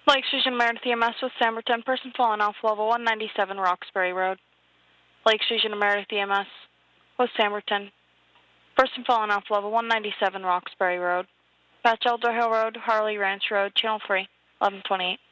Lakes Region Meredith EMS with Samberton. Person falling off level 197 Roxbury Road. Lakes Region Meredith EMS with Samberton. Person falling off level 197 Roxbury Road. Patch Elder Hill Road, Harley Ranch Road, Channel 3, 1128.